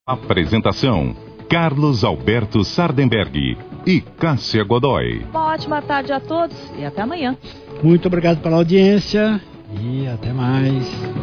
Apresentação: Carlos Alberto Sardenberg e Cássia Godoy. Uma ótima tarde a todos e até amanhã. Muito obrigado pela audiência e até mais.